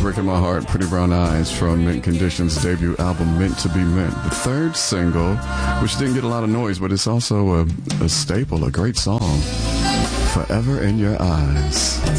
Breaking My Heart, Pretty Brown Eyes from Mint Condition's debut album, Meant to Be Mint. The third single, which didn't get a lot of noise, but it's also a staple, a great song, Forever in Your Eyes.